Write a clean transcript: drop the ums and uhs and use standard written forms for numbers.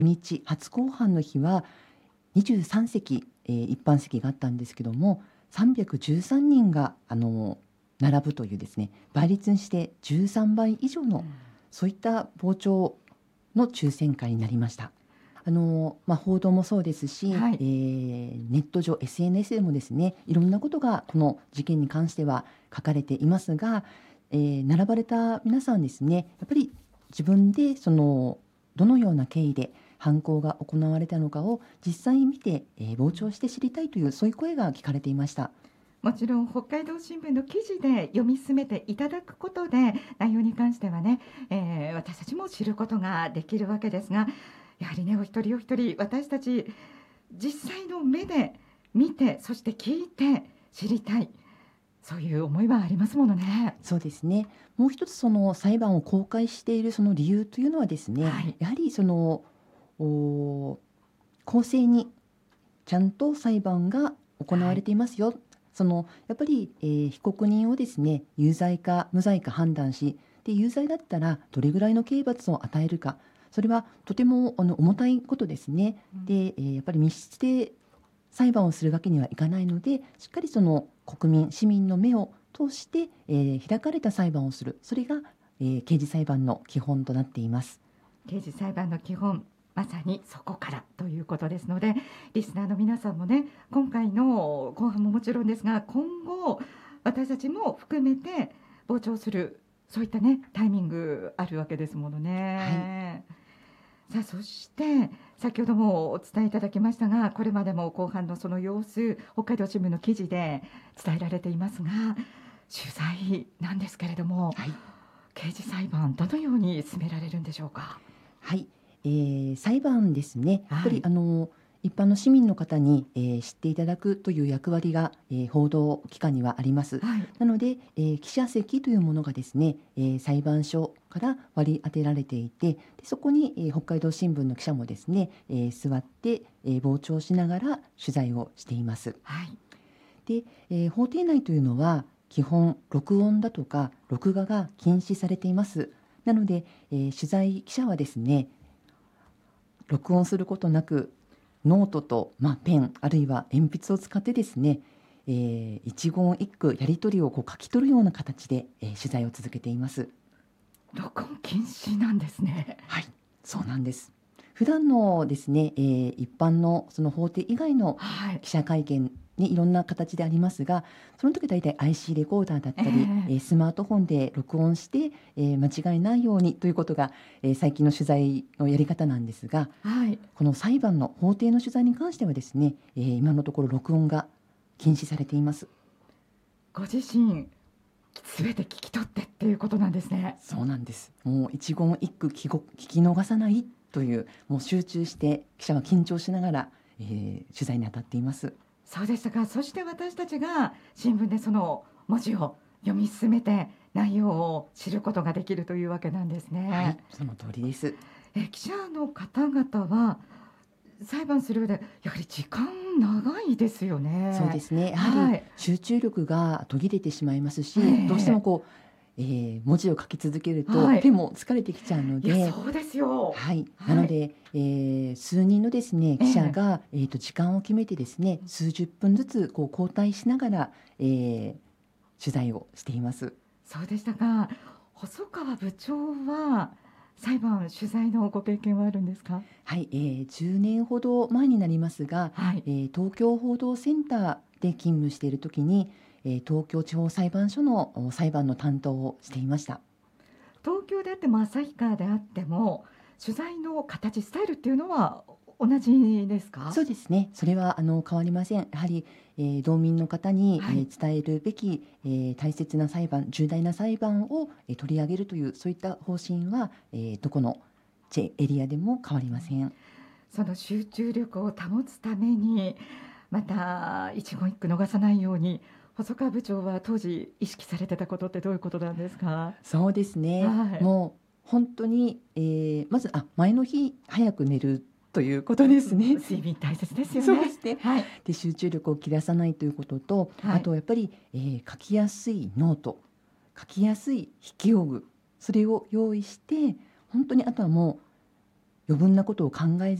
日初公判の日は23席、一般席があったんですけども、313人が並ぶというですね、倍率にして13倍以上のそういった傍聴の抽選会になりました。報道もそうですし、 はいネット上 SNS でもですね、いろんなことがこの事件に関しては書かれていますが、並ばれた皆さんですね、やっぱり自分でどのような経緯で犯行が行われたのかを実際に見て、傍聴して知りたいというそういう声が聞かれていました。 もちろん北海道新聞の記事で読み進めていただくことで内容に関してはね、私たちも知ることができるわけですが、やはりね、お一人お一人私たち実際の目で見て、そして聞いて知りたい、そういう思いはありますものね。 そうですね。もう一つ裁判を公開しているその理由というのはですね、 はいやはり公正にちゃんと裁判が行われていますよ。やっぱり、被告人をですね、有罪か無罪か判断し、で有罪だったらどれぐらいの刑罰を与えるか、それはとても重たいことですね。で、やっぱり密室で裁判をするわけにはいかないので、しっかり国民市民の目を通して、開かれた裁判をする、それが、刑事裁判の基本となっています。 刑事裁判の基本、まさにそこからということですので、リスナーの皆さんもね、今回の公判ももちろんですが、今後私たちも含めて傍聴する、そういったねタイミングあるわけですものね。さあ、そして先ほどもお伝えいただきましたが、これまでも後半のその様子、北海道新聞の記事で伝えられていますが、取材なんですけれども、 はい、 刑事裁判どのように進められるんでしょうか。 はい、裁判ですね、やっぱりはい一般の市民の方に、知っていただくという役割が、報道機関にはあります。 はいなので、記者席というものがですね、裁判所から割り当てられていて、でそこに、北海道新聞の記者もですね、座って、傍聴しながら取材をしています。 はいで、法廷内というのは基本録音だとか録画が禁止されています。なので、取材記者はですね、録音することなくノートと、ペンあるいは鉛筆を使ってですね、一言一句やり取りを書き取るような形で、取材を続けています。 録音禁止なんですね。 はい、そうなんです。普段のですね、一般のその法廷以外のはい記者会見にいろんな形でありますが、その時大体 IC レコーダーだったり、スマートフォンで録音して、間違いないようにということが、最近の取材のやり方なんですが、 はいこの裁判の法廷の取材に関してはですね、今のところ録音が禁止されています。 ご自身すべて聞き取ってっていうことなんですね。 そうなんです。もう一言一句聞き逃さないという、もう集中して記者は緊張しながら、取材に当たっています。 そうでしたか。そして私たちが新聞でその文字を読み進めて内容を知ることができるというわけなんですね。 はい、その通りです。 記者の方々は裁判する上でやはり時間長いですよね。 そうですね。やはりはい集中力が途切れてしまいますし、 ええどうしても文字を書き続けるとはい手も疲れてきちゃうのいやで、 そうですよ。 はい、 はいなので、数人のですね記者が、時間を決めてですね、数十分ずつ交代しながら、取材をしています。 そうでしたか。細川部長は裁判取材のご経験はあるんですか。 はい、10年ほど前になりますが、 はい東京報道センターで勤務している時に、東京地方裁判所の裁判の担当をしていました。 東京であっても旭川であっても取材の形スタイルっていうのは同じですか。 そうですね。それは変わりません。やはり、道民の方に、 はい伝えるべき、大切な裁判、重大な裁判を、取り上げるというそういった方針は、どこのエリアでも変わりません。 その集中力を保つためにまた一言一句逃さないように細川部長は当時意識されてたことってどういうことなんですか。 そうですね。 はいもう本当に、まず前の日早く寝るということですね。 睡眠大切ですよね。 そうですね。 はいで集中力を切らさないということと、 はいあとやっぱり、書きやすいノート、書きやすい筆記用具、それを用意して、本当にあとはもう余分なことを考え